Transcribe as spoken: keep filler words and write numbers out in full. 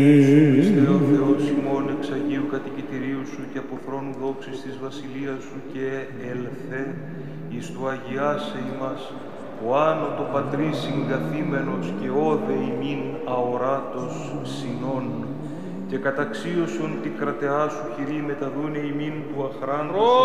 Χριστέ ο Θεός ημών εξ Αγίου κατοικητηρίου σου και από θρόνου δόξης της βασιλείας σου και ελθέ εις το αγιάσε ημάς, ο άνω το πατρίς συγκαθήμενος και όδε ημίν αοράτος συνών, και καταξίωσον τη κρατεά σου χειρή μεταδούνε ημίν του αχράντου